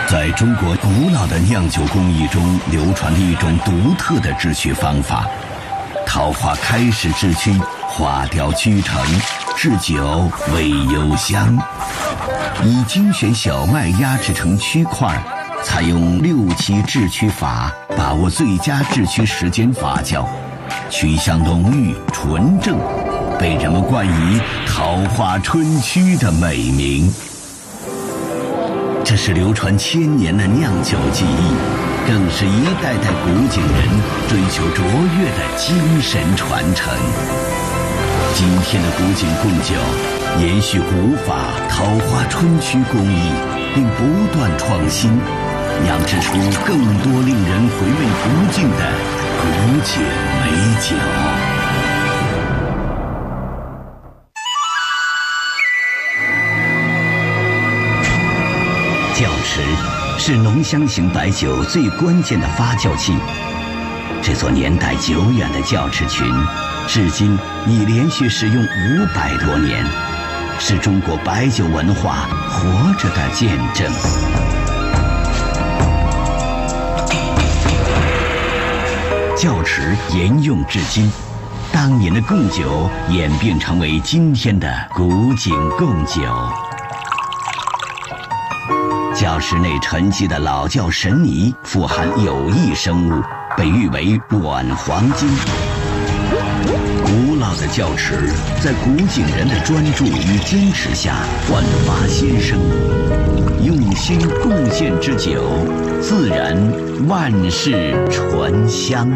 在中国古老的酿酒工艺中流传的一种独特的制曲方法。桃花开始制曲，花雕曲成，制酒味幽香。以精选小麦压制成曲块，采用6期制曲法，把握最佳制曲时间发酵，曲香浓郁纯正，被人们冠以桃花春曲的美名。这是流传1000年的酿酒技艺，更是一代代古井人追求卓越的精神传承。今天的古井贡酒延续古法桃花春曲工艺，并不断创新，酿制出更多令人回味不尽的古井美酒。窖池是浓香型白酒最关键的发酵器。这座年代久远的窖池群，至今已连续使用500多年，是中国白酒文化活着的见证。窖池沿用至今，当年的贡酒演变成为今天的古井贡酒。窖池内沉积的老窖神泥富含有益生物，被誉为软黄金。古老的窖池在古井人的专注与坚持下焕发新生，用心贡献之酒，自然万事醇香。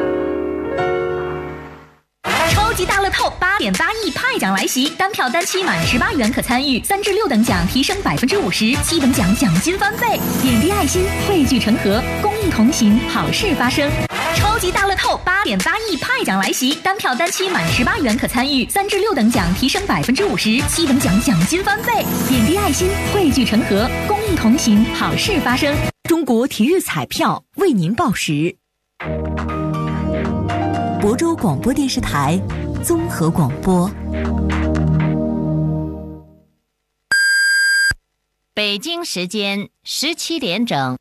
超级大乐透8.8亿派奖来袭，单票单期满18元可参与，3至6等奖提升50%，7等奖奖金翻倍，点滴爱心，汇聚成河，公益同行，好事发生。超级大乐透8.8亿派奖来袭，单票单期满18元可参与，3至6等奖提升50%，7等奖奖金翻倍，点滴爱心，汇聚成河，公益同行，好事发生。 中国体育彩票为您报时。亳州广播电视台综合广播。 北京时间17点整。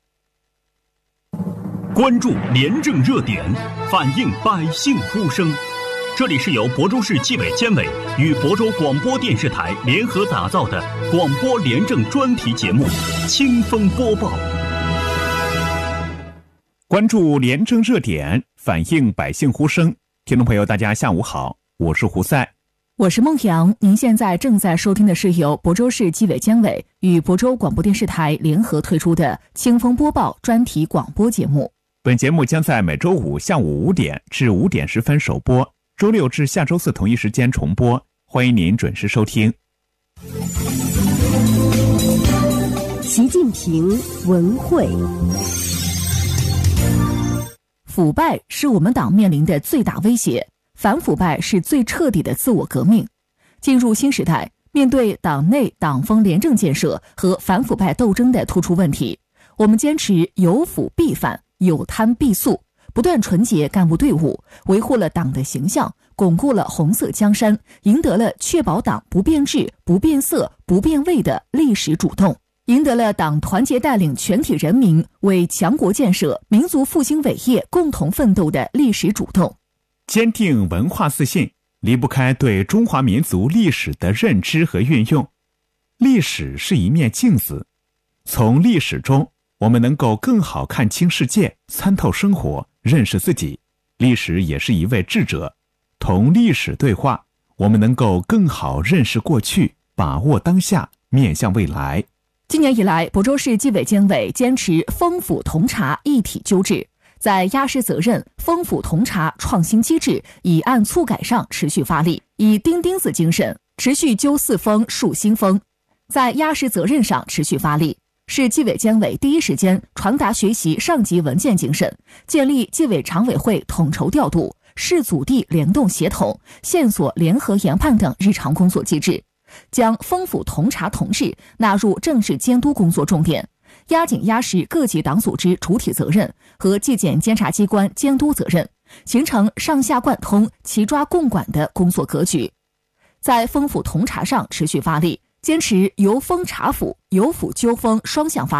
关注廉政热点，反映百姓呼声。这里是由亳州市纪委监委与亳州广播电视台联合打造的广播廉政专题节目《清风播报》。 关注廉政热点，反映百姓呼声。听众朋友，大家下午好，我是胡赛， 我是孟阳。您现在正在收听的是由亳州市纪委监委与亳州广播电视台联合推出的《清风播报》专题广播节目。 本节目将在每周五下午5点至5点10分首播，周六至下周四同一时间重播，欢迎您准时收听。 习近平文汇。 腐败是我们党面临的最大威胁，反腐败是最彻底的自我革命。进入新时代，面对党内党风廉政建设和反腐败斗争的突出问题，我们坚持有腐必反，有贪必肃，不断纯洁干部队伍，维护了党的形象，巩固了红色江山，赢得了确保党不变质、不变色、不变味的历史主动，赢得了党团结带领全体人民为强国建设、民族复兴伟业共同奋斗的历史主动。 坚定文化自信，离不开对中华民族历史的认知和运用。历史是一面镜子，从历史中我们能够更好看清世界，参透生活，认识自己。历史也是一位智者，同历史对话，我们能够更好认识过去，把握当下，面向未来。 今年以来，亳州市纪委监委坚持风腐同查一体纠治，在压实责任、风腐同查创新机制、以案促改上持续发力，以钉钉子精神持续揪四风树新风。在压实责任上持续发力，市纪委监委第一时间传达学习上级文件精神，建立纪委常委会统筹调度、市组地联动协同、线索联合研判等日常工作机制，将风腐同查同治纳入正式监督工作重点，压紧压实各级党组织主体责任和纪检监察机关监督责任，形成上下贯通、齐抓共管的工作格局。在风腐同查上持续发力，坚持由风查腐、由腐纠风双向发力，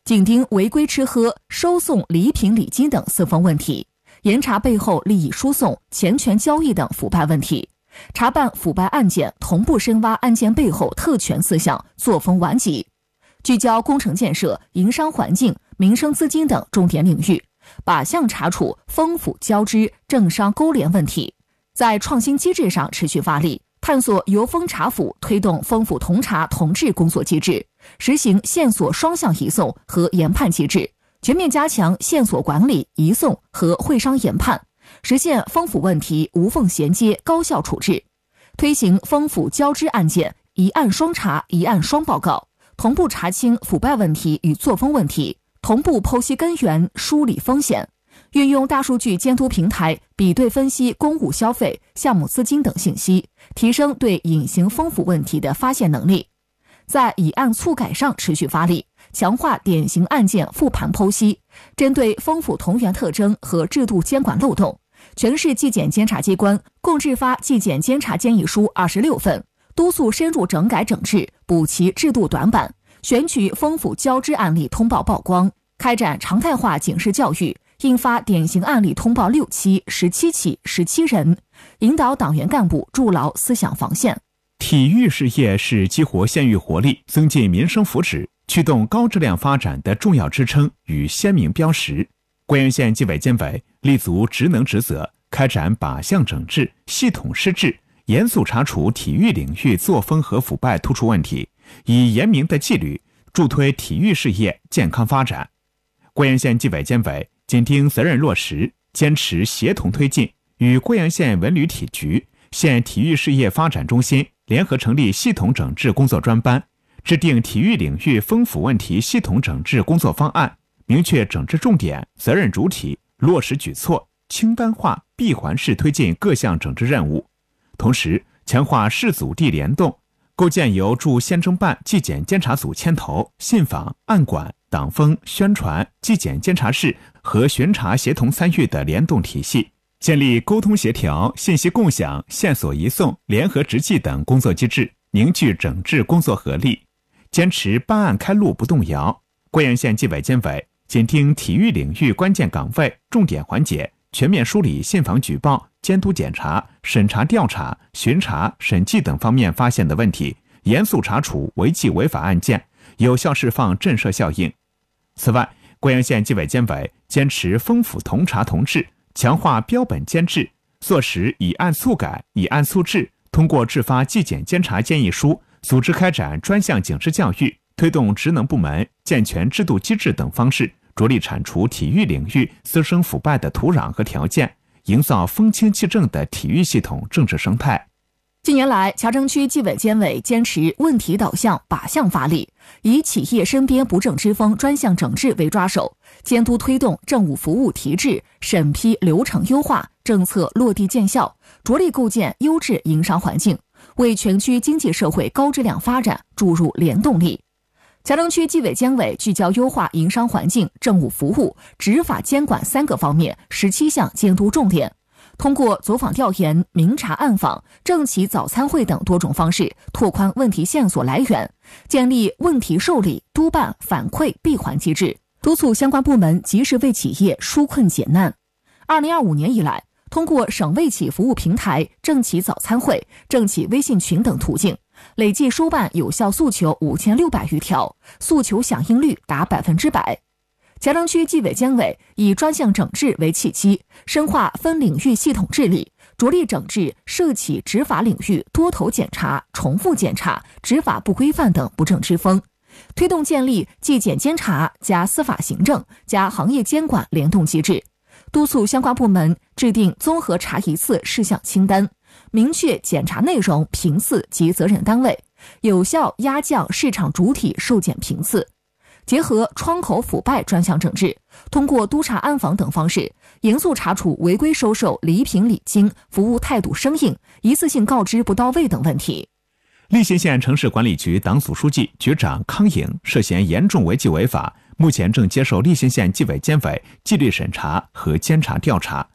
紧盯违规吃喝、收送礼品礼金等4风问题，严查背后利益输送、钱权交易等腐败问题，查办腐败案件，同步深挖案件背后特权4项，作风顽疾。聚焦工程建设、营商环境、民生资金等重点领域，靶向查处风腐交织、政商勾连问题。在创新机制上持续发力，探索由风查腐，推动风腐同查同治工作机制，实行线索双向移送和研判机制，全面加强线索管理、移送和会商研判，实现风腐问题无缝衔接、高效处置。推行风腐交织案件一案双查、一案双报告，同步查清腐败问题与作风问题，同步剖析根源、梳理风险。运用大数据监督平台比对分析公务消费、项目资金等信息，提升对隐形风腐问题的发现能力。在以案促改上持续发力，强化典型案件复盘剖析，针对风腐同源特征和制度监管漏洞，全市纪检监察机关共制发纪检监察建议书26份，督促深入整改整治，补齐制度短板，选取风腐交织案例通报曝光，开展常态化警示教育，印发典型案例通报6期、17起、17人，引导党员干部筑牢思想防线。 体育事业是激活县域活力、增进民生福祉、驱动高质量发展的重要支撑与鲜明标识。贵阳县纪委监委立足职能职责，开展靶向整治、系统施治，严肃查处体育领域作风和腐败突出问题，以严明的纪律助推体育事业健康发展。贵阳县纪委监委紧盯责任落实，坚持协同推进，与贵阳县文旅体局、县体育事业发展中心联合成立系统整治工作专班，制定体育领域风腐问题系统整治工作方案，明确整治重点、责任主体，落实举措，清单化、闭环式推进各项整治任务。同时，强化市组地联动，构建由驻县政办纪检监察组牵头，信访、案管、党风、宣传、纪检监察室和巡查协同参与的联动体系，建立沟通协调、信息共享、线索移送、联合执纪等工作机制，凝聚整治工作合力，坚持办案开路不动摇。贵阳县纪委监委紧盯体育领域关键岗位、重点环节，全面梳理信访举报、监督检查、审查调查、巡查、审计等方面发现的问题，严肃查处违纪违法案件，有效释放震慑效应。此外，贵阳县纪委监委坚持风腐同查同治，强化标本监治，落实以案促改、以案促治，通过制发纪检监察建议书，组织开展专项警示教育，推动职能部门健全制度机制等方式，着力铲除体育领域滋生腐败的土壤和条件，营造风清气正的体育系统政治生态。 近年来，乔城区纪委监委坚持问题导向、靶向发力，以企业身边不正之风专项整治为抓手，监督推动政务服务提质、审批流程优化、政策落地见效，着力构建优质营商环境，为全区经济社会高质量发展注入联动力。乔城区纪委监委聚焦优化营商环境、政务服务、执法监管3个方面17项监督重点，通过走访调研、明察暗访、政企早餐会等多种方式，拓宽问题线索来源，建立问题受理、督办、反馈闭环机制，督促相关部门及时为企业纾困解难。2025年以来，通过省卫企服务平台、政企早餐会、政企微信群等途径，累计收办有效诉求5600余条，诉求响应率达100%。乔城区纪委监委以专项整治为契机，深化分领域系统治理，着力整治涉企执法领域多头检查、重复检查、执法不规范等不正之风，推动建立纪检监察加司法行政加行业监管联动机制，督促相关部门制定综合查一次事项清单，明确检查内容、频次及责任单位，有效压降市场主体受检频次。结合窗口腐败专项整治，通过督查暗访等方式，严肃查处违规收受礼品礼金、服务态度生硬、一次性告知不到位等问题。 溧县县城市管理局党组书记、局长康颖涉嫌严重违纪违法，目前正接受溧县县纪委监委纪律审查和监察调查。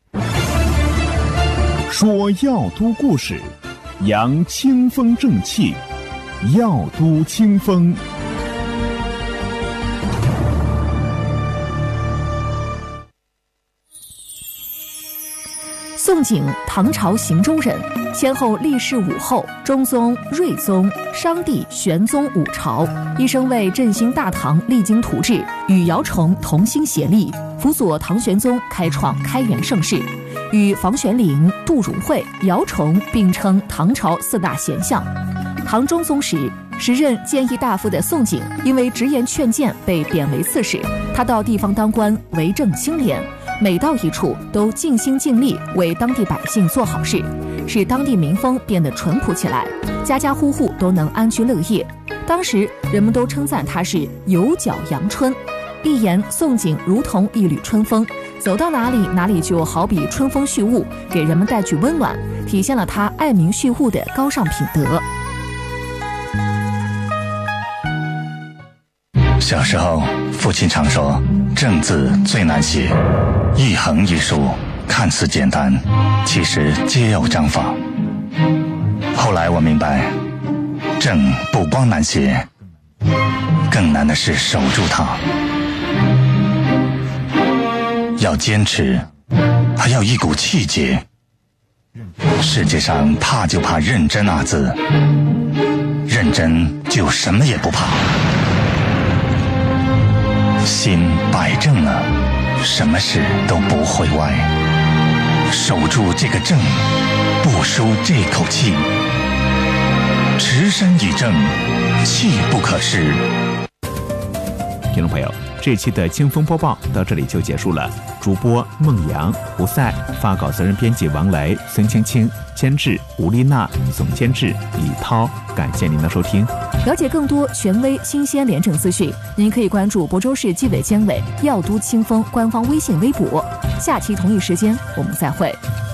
说药都故事，扬清风正气，药都清风。 宋璟，唐朝行州人，先后历仕武后、中宗、睿宗、商帝、玄宗5朝，一生为振兴大唐励精图治，与姚崇同心协力，辅佐唐玄宗开创开元盛世，与房玄龄、杜如晦、姚崇并称唐朝4大贤相。唐中宗时任谏议大夫的宋璟，因为直言劝谏被贬为刺史。他到地方当官，为政清廉，每到一处都尽心尽力为当地百姓做好事，使当地民风变得淳朴起来，家家户户都能安居乐业。当时人们都称赞他是有脚阳春，一言宋璟如同一缕春风，走到哪里哪里就好比春风煦物，给人们带去温暖，体现了他爱民恤户的高尚品德。 小时候，父亲常说，正字最难写，一横一竖看似简单，其实皆有章法。后来我明白，正不光难写，更难的是守住它。要坚持，还要一股气节。世界上怕就怕认真二字，认真就什么也不怕。心摆正了，什么事都不会歪。守住这个正，不输这口气。持身以正，气不可失。 听众朋友，这期的清风播报到这里就结束了。主播孟阳、胡赛，发稿责任编辑王雷、孙青青，监制吴丽娜，总监制李涛。感谢您的收听。 了解更多权威、新鲜、廉政资讯，您可以关注亳州市纪委监委药都清风官方微信、微博。下期同一时间我们再会。